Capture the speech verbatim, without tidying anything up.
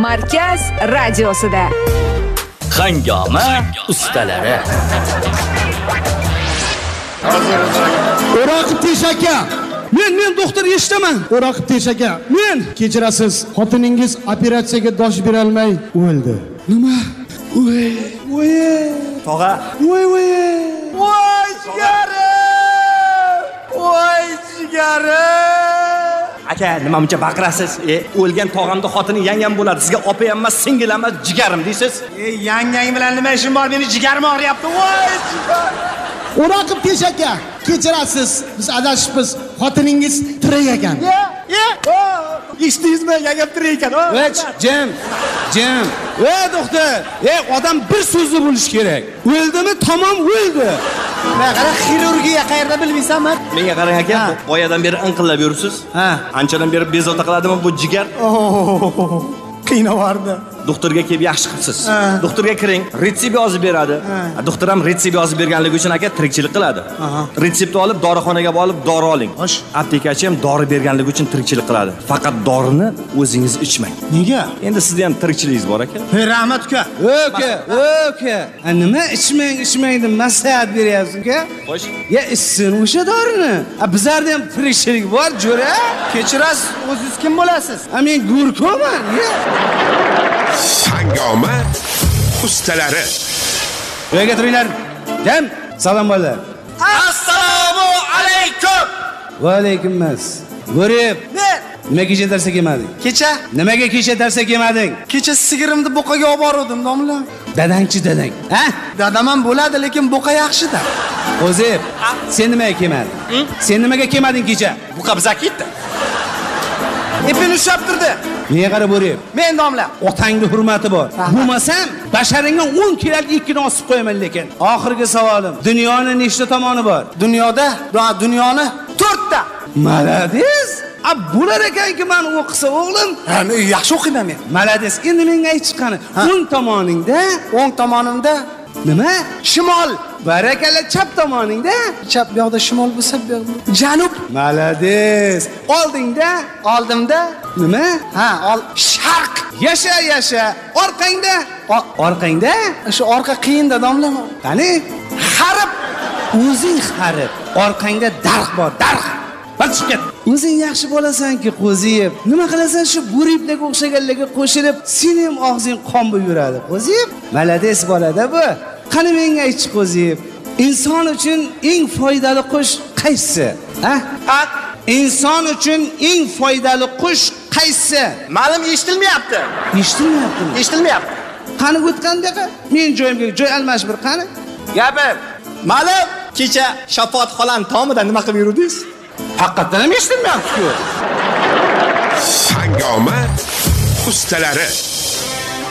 Markaz radiosida. Hangoma ustalari. O'roqib Teshaka. Men men doktor eshitaman. O'roqib Teshaka. Men kechirasiz. Xotiningiz operatsiyaga dosh bera olmay o'ldi. Nima? Voy, voy. Tog'a. Voy, voy. Voy jigarim. Voy jigarim. Aka, nima buncha baqirasiz? E, o'lgan tog'amda xotini yangam bo'ladi. Sizga opa ham emas, singil emas, jigarim deysiz. E, yangang bilan nima ishim bor? Meni jigarim og'riyapti. Voy jigarim. O'roqib Teshaka. Kechirasiz. Biz adashibmiz. Xotiningiz tirik ekan. Ye, ye. Eshitdingizmi? Yangam tirik ekan. Vach, jim. Jim. Ey doktor, ey odam bir so'zli bo'lish kerak. O'ldimi? Tamom o'ldi. Men qara xirurgiya qayerda bilmaysanmi? Menga qarang aka, boyadan beri inqillab yuribsiz. Ha. Anchadan beri bezovta qiladimi bu jigar? Qiynavardi. Doktorga kelib yaxshi qilibsiz. Doktorga kiring, retsept yozib beradi. Doktor ham retsept yozib berganligi uchun aka tirikchilik qiladi. Retseptni olib dorixonaga borib dori oling. Aptekachi ham dori berganligi uchun tirikchilik qiladi. Faqat dorini o'zingiz ichmang. Nega? Endi sizda ham tirikchiligingiz bor aka. Rahmat uka. Uka, uka. Nima ichmang, ichmang deb maslahat beryapsiz uka? Xo'sh. Ya ichsin o'sha dorini. A bizlarda ham tirikchilik bor, jo'ra. Kechirasiz, o'zingiz kim bo'lasiz? A men Gurkoman. Hangoma ustalari. Yo'ga turinglar. Jam, salom bo'lar. Assalomu alaykum. Va alaykummas. Bo'rib. Ne? Nima kecha darsa kelmading? Kecha? Nimaga kecha darsa kelmading? Kecha sigirimni buqaga olib bordim, domla. Dadangchi dadang. Ha? Dadam ham bo'ladi, lekin buqa yaxshi-da. O'zib, sen nimaga kelmading? Sen nimaga kelmading kecha? Buqa bizga ketdi. Ipini ushlab turdi. Menga qarab o'rib. Men domla. Otangning hurmati bor. Bo'lmasam, basharingga o'n kilalik ikkini osib qo'yaman lekin. Oxirgi savolim. Dunyoning nechta tomoni bor? Dunyoda, dunyoni to'rtta. Malades. A bular ekanki men o'qisa o'g'lim. Ha, yaxshi o'qiyman men. Malades. Endi menga aytib qani. O'ng tomoningda, o'ng tomonimda nima? Shimol. Barakalla, chap tomoningda, chap bu yoqda shimol bo'lsa, bu yoqda janub. Malades. Oldingda, oldimda nima? Ha, ol sharq. Yasha, yasha. Orqangda, orqangda? Shu orqa qiyin-da, domla. Qani? G'arb. O'zing g'arb. Orqangda darx bor, darx. Baqib ket. O'zing yaxshi bo'lasan-ki, Qo'ziyev. Nima qilasan shu buribdek o'xshaganlarga qo'shilib, seni ham og'zing qon bo'lib yuradi, Qo'ziyev. Malades bo'ladi bu. Qani menga ayt, Qo'ziyev. Inson uchun eng foydali qush qaysi? Ha? Ha? Inson uchun eng foydali qush qaysi? Ma'lum eshitilmayapti. Eshitilmayaptimi? Eshitilmayapti. Qani o'tgandaqa? Men joyimga joy almash bir qani? Gapir. Ma'lum kecha Shafoat xolan tomida nima qilib yurdingiz? Haqiqatan ham eshitilmayapti-ku. Hangoma ustalari.